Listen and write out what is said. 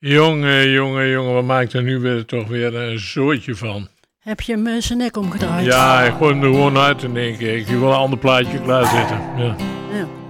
Jongen, wat maakt er nu weer toch weer een zootje van? Heb je hem zijn nek omgedraaid? Ja, ik gooi hem er gewoon uit en denk ik wil een ander plaatje klaarzetten. Ja. Ja.